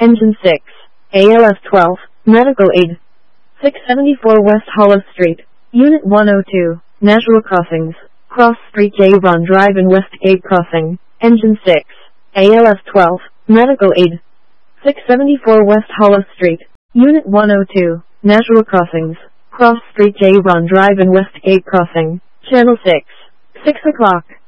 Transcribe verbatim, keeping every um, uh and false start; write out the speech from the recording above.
Engine six, A L S twelve, Medical Aid. six seventy-four West Hollow Street, Unit one oh two, Nashua Crossings, Cross Street J. Ron Drive and Westgate Crossing. Engine six, A L S twelve, Medical Aid. six seventy-four West Hollow Street, Unit one oh two, Nashua Crossings, Cross Street J. Ron Drive and Westgate Crossing. Channel six, six o'clock.